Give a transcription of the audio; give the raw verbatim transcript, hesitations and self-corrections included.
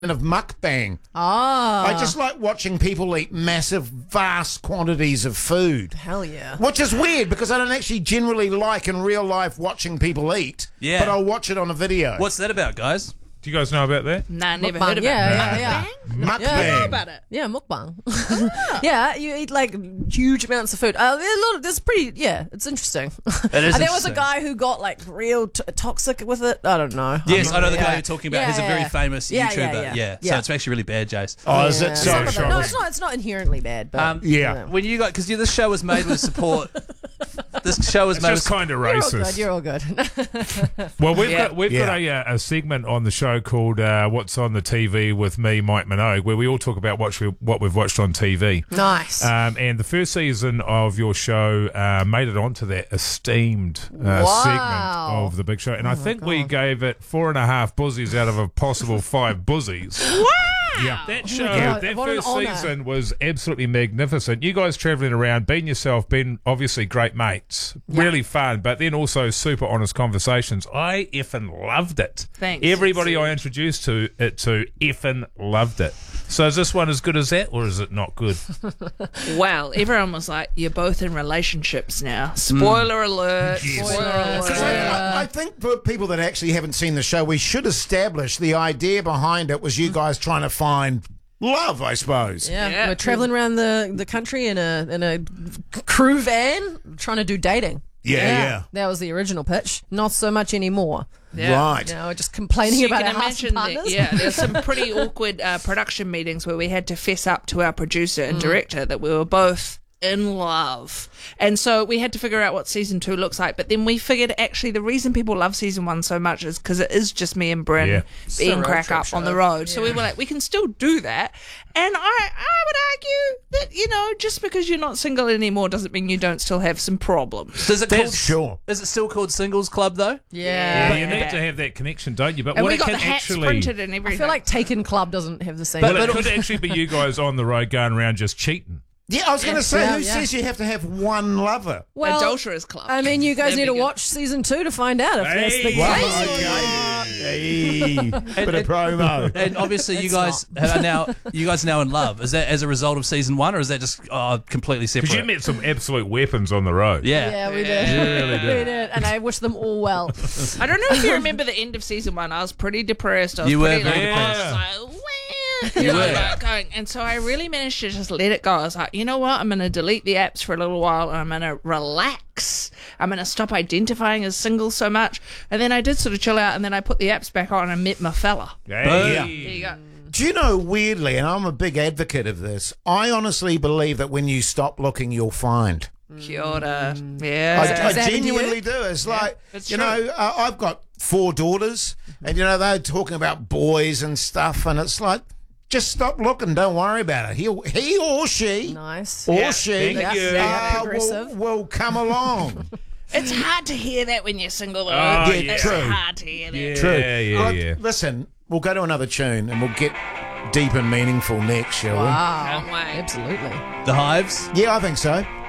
of mukbang. Oh. I just like watching people eat massive, vast quantities of food. Hell yeah. Which is weird because I don't actually generally like in real life watching people eat. Yeah. But I'll watch it on a video. What's that about, guys? Do you guys know about that? Nah, never Mukbang. heard of Yeah, it. yeah, yeah. Mukbang. Yeah. I know about it. Yeah, mukbang. Yeah, you eat like huge amounts of food. Uh, a lot of, that's pretty, yeah, it's interesting. It is And there was a interesting. guy who got like real t- toxic with it. I don't know. Yes, I'm I know not- the guy yeah. you're talking about. Yeah, He's a very yeah. famous Yeah, YouTuber. yeah, Yeah, yeah. So Yeah. it's actually really bad, Jace. Oh, is Yeah. it? Some So of it- sure. No, it's not. It's not inherently bad. But, Um, Yeah. When you got, because this show was made with support. This show was It's made just with. kind of You're all racist. good. You're all good. Well, we've Yeah. got we've Yeah. got a, uh, a segment on the show called uh, "What's on the T V" with me, Mike Minogue, where we all talk about what we what we've watched on T V. Nice. Um, and the first season of your show uh, made it onto that esteemed uh, Wow. segment of the Big Show, and I think we gave it four and a half buzzies out of a possible five buzzies. Wow. Yeah, that show, God, that what an first honour. season was absolutely magnificent. You guys travelling around, being yourself, being obviously great mates, really fun, but then also super honest conversations. I effing loved it. Thanks. Everybody I introduced to it to effing loved it. So is this one as good as that, or is it not good? Well, everyone was like, you're both in relationships now. Spoiler alert. Spoiler alert. Because I, I think for people that actually haven't seen the show, we should establish the idea behind it was you guys trying to find love, I suppose. yeah. yeah. We're traveling around the, the country in a in a crew van trying to do dating. Yeah, yeah. That was the original pitch. Not so much anymore. Yeah. Right. You know, we're just So complaining you about can our husband imagine that, partners. yeah, there's some pretty awkward uh, production meetings where we had to fess up to our producer and director that we were both in love. And so we had to figure out what season two looks like. But then we figured actually the reason people love season one so much is because it is just me and Bryn Yeah. being road crack trip up on the show. road. So we were like, we can still do that. And I, I would argue that, you know, just because you're not single anymore doesn't mean you don't still have some problems. Does it That's called, sure. Is it still called Singles Club though? Yeah. Yeah, you need to have that connection, don't you? But And what we it got can the hats actually, printed and everything. I feel like Taken Club doesn't have the same. well, But- it but- could actually be you guys on the road going around just cheating. Yeah, I was going to say, Yeah, who yeah. says you have to have one lover? well, Adulterers Club. I mean, you guys That'd need be to good. watch season two to find out if that's the Hey, case. Okay. Hey, bit of and- promo. And obviously, you It's guys are now you guys are now in love. Is that as a result of season one, or is that just oh, completely separate? Because you met some absolute weapons on the road. yeah. Yeah, we did. You really did. We did, and I wish them all well. I don't know if you remember the end of season one. I was pretty depressed. I was You were pretty very like, I depressed. was like, "Wah," you know, were. like going. And so I really managed to just let it go. I was like, you know what? I'm going to delete the apps for a little while, and I'm going to relax. I'm going to stop identifying as single so much. And then I did sort of chill out, and then I put the apps back on and met my fella. Hey. There you go. Do you know, weirdly, and I'm a big advocate of this, I honestly believe that when you stop looking, you'll find. Kia ora. I, Yeah. I that happened to genuinely you? do. It's like, it's you true. know, uh, I've got four daughters, and, you know, they're talking about boys and stuff, and it's like, just stop looking. Don't worry about it. He, he or she, Nice. or Yeah. she, Thank you. Yeah, uh, progressive. will, will come along. It's hard to hear that when you're single. though. Oh, it's yeah. True. hard to hear that. Yeah, True. yeah, Well, yeah. Listen, we'll go to another tune, and we'll get deep and meaningful next, shall Wow. Can't wait. Absolutely. The Hives. we? Yeah, I think so.